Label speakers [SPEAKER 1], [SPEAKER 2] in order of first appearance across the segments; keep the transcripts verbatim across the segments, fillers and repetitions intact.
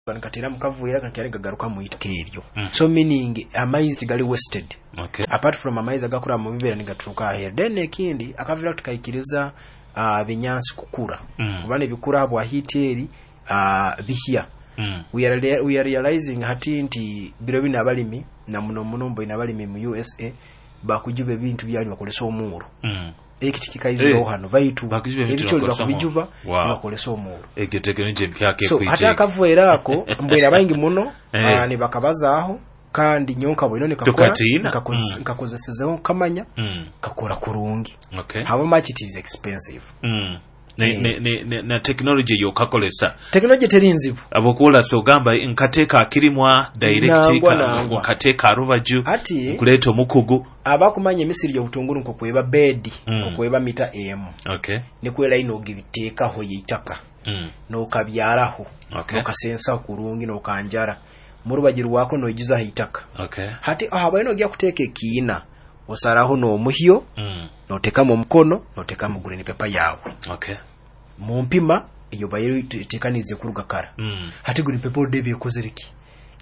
[SPEAKER 1] Katera mukavuira kankere gagaruka mu itaka eryo. Mm. So meaning amaizi gali wasted.
[SPEAKER 2] Okay.
[SPEAKER 1] Apart from amaizi agakura mu bibera nigaturuka ahere. Then ekindi akavira tukayikiriza uh, binyansi kukura.
[SPEAKER 2] Mm.
[SPEAKER 1] Kubane bikura bwa hiteri uh, bihya.
[SPEAKER 2] Mm.
[SPEAKER 1] We are we are realizing hati nti biro bina abalimi na muno munombo ina abalimi mu U S A bakujube bintu byali bakolesa omuro.
[SPEAKER 2] Mm.
[SPEAKER 1] Ekiti kikaiziro hey. Hano baitu
[SPEAKER 2] ebicholi
[SPEAKER 1] bakubijuba bakolesa omuro.
[SPEAKER 2] Ege tekinije mpyake
[SPEAKER 1] so,
[SPEAKER 2] kuite.
[SPEAKER 1] So hata kavuera ako mbwera bangi muno hey. uh, ne bakabazaho kandi nyonka bwino ne kakora nkakozesezeho mm. kamanya
[SPEAKER 2] mm.
[SPEAKER 1] kakora kurungi.
[SPEAKER 2] Okay.
[SPEAKER 1] How much it is expensive.
[SPEAKER 2] Mm. Ne, ne, ne, ne, na technology yo kakolesa
[SPEAKER 1] technology terinzibu
[SPEAKER 2] abokola so gamba nkateka akirimwa direct ka nkateka arubaju kuleta omukugu
[SPEAKER 1] abakumanya Misiri yo butunguru nko kweba bed
[SPEAKER 2] mm.
[SPEAKER 1] okweba mita em
[SPEAKER 2] okay
[SPEAKER 1] ne kwela ino gibiteka ho yitaka
[SPEAKER 2] mm.
[SPEAKER 1] no kabyaraho
[SPEAKER 2] okay
[SPEAKER 1] no kasensa kurungi no kanjara murubagiru wako no ijuza hitaka
[SPEAKER 2] okay
[SPEAKER 1] hati aho ino gya kuteka kina osaraho no muhyo
[SPEAKER 2] mm.
[SPEAKER 1] no teka mu mkono no teka mu green paper yawe
[SPEAKER 2] okay
[SPEAKER 1] mu mpima iyo bayiro tekanize kurugakara
[SPEAKER 2] mm.
[SPEAKER 1] hati green paper debye kozeriki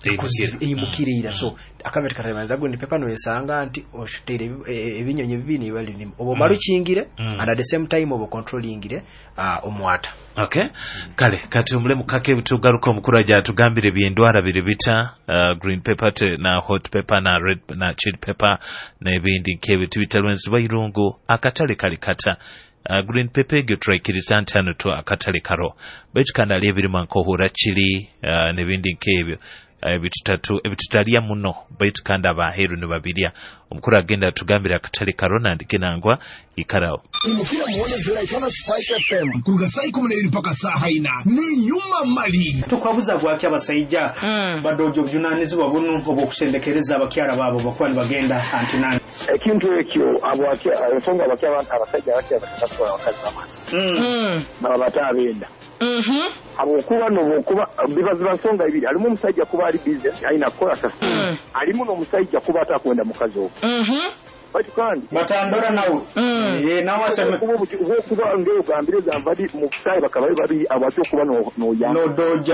[SPEAKER 1] iyi mukire ira so akabet karamanza green paper no yesanga anti oshutere ebinyonye bibini bali ni obo mm. maruchingire mm. and at the same time obo controllingire uh, omwata
[SPEAKER 2] okay mm. kale kati umule mukake butugaruka mukuraja tugambire byendwara biri bita uh, green pepper te, na hot pepper na red na chili pepper na ebindi kebitu bitalwenzi bayirungu akatale kali kata Uh, green pepper ge traikiriza ntano to akatale karo betukana ali ebiri mankohura chili uh, nebindi nkebyo ebitutatu uh, ebitutalia muno betukanda baheru ne babiria omukuru agenda tugambira akatale karo nandikinangwa ikarao
[SPEAKER 3] imukira muone zera ikona Spike F M kuruga sai kumi na mbili paka saa haina ni nyuma mali
[SPEAKER 4] tukwabuza bwaki abasayija mm. badojo byunanizi babunu obokushendekereza abakyara babo bakwani bagenda antinani
[SPEAKER 5] ekintu ekyo abwaki ensonga abaki abantu abasajja baki abatakola wakazi amana
[SPEAKER 4] mm
[SPEAKER 5] babata abenda
[SPEAKER 4] mhm
[SPEAKER 5] abokuba no kuba bibazi basonga ibiri alimu omusajja kuba ali business aina kola sasa mm. alimu no omusajja kuba atakwenda mukazi owo
[SPEAKER 4] mhm
[SPEAKER 5] bati kandi
[SPEAKER 4] batandora nawo
[SPEAKER 5] mm.
[SPEAKER 4] eh nawo asema
[SPEAKER 5] kuba kuba ngeo gambiriza mbadi mu kusaye bakabaye babi abacyo kuba no no ya
[SPEAKER 4] no doja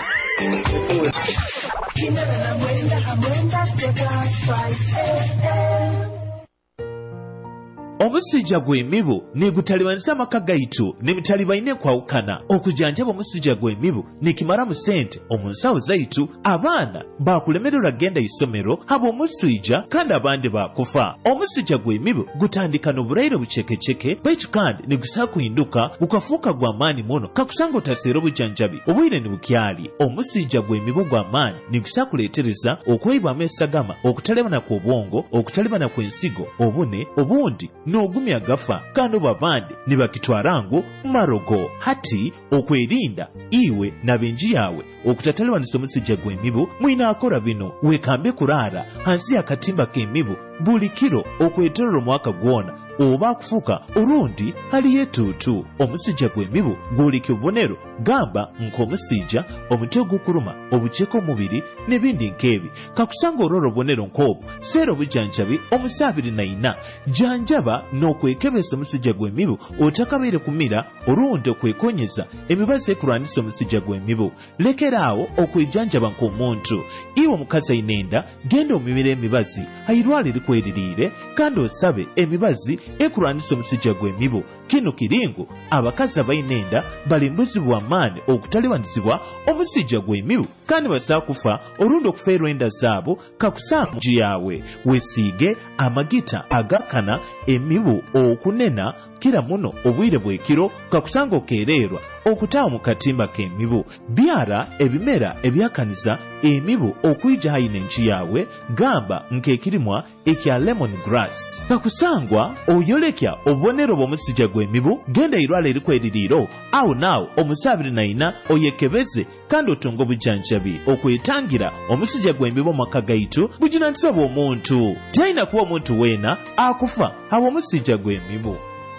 [SPEAKER 2] omusija gw'emibu negutalibanisa amaka gaitu nemitalibaine kwawukana okujanjaba omusija gw'emibu nekimara mu sente omunsawo zaitu abaana bakulemererwa genda isomero haba omusija kandi abandi bakufa omusija gw'emibu gutandika n'obulaire bucekeceke baitu kandi negusaba kuhinduka gukafuuka gw'amaani muno kakusanga otaseera obujanjabi obwire ne bukyali omusija gw'emibu gw'amaani negusaba kuleetereza okweyibwamu esagama okutalebana kw'obwongo okutalebana kw'ensigo obune obundi n'ogumya gafa kandi babandi nibakitwarangu marogo hati okwerinda iwe na benji yawe okutatalibanisa omusija gw'emibu mwina akora bino wekambe kurara hansi akatimba k'emibu buli kiro okweterera omwaka gwona oba kufuka orundi haliyo etuutu omusija gw'emibu gwoleka obubonero gamba nk'omusija omutwe ogukuruma obuceeko omubiri n'ebindi nk'ebi kakusanga orora obubonero nk'obwo seera obujanjabi omusa abiri na ina janjaba n'okwekebeza omusija gw'emibu otakabaire kumira orundi okwekonyeza emibazi ekulwanisa omusija gw'emibu lekeraawo okwejanjaba nk'omuntu iwe omukazi ayina enda genda omimira emibazi ayirwala erikweririire kandi osabe emibazi ekulwanisa omusija gw'emibu kino kiringo abakazi abayina enda balimbuzibwa amaani okutalibanisibwa omusija gw'emibu kandi basaa kufa olundi okufeerwa enda zaabo kakusanga nji yawe wesiige amagita agakana emibu okunena kira muno obwire bwekiro kakusanga okeererwa okutaawa mu katimba k'emibu byara ebimera ebyakaniza emibu okwijja hayina enji yawe gamba nk'ekirimwa ekya lemon grass kakusangwa oyolekya obubonero bw'omusija gw'emibu genda irwala erikweririiro awo naawo omusa abiri na ina oyekebeze kandi otunga obujanjabi okwetangira omusija gw'emibu maka gaitu buginanisa bw'omuntu tayina kuba omuntu weena akufa haba omusija gw'emibu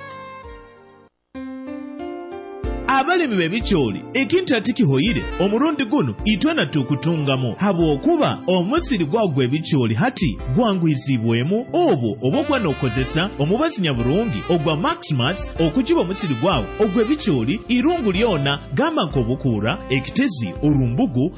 [SPEAKER 2] abalimi bebikyoli ekintu atikihoyire omurundi guno itwena tukutungamu habwokuba omusiri gwagwa ebikyoli hati gwangwizibwemu obwo obokwa n'okozesa omubazi nyabulungi ogwa Maximus okukiba omusiri gwawo ogwa ebikyoli irungu lyona gamba nk'obukuura ekitezi orumbugu